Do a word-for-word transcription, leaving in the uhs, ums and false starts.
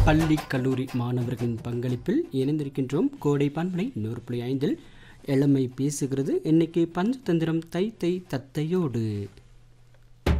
பள்ளி கல்லூரி மாணவர்களின் பங்களிப்பில் இணைந்திருக்கின்றோம். கோடை பண்பலை நூறு புள்ளி ஐந்தில் இளமை பேசுகிறது. இன்னைக்கு பஞ்சதந்திரம் தை தை தத்தையோடு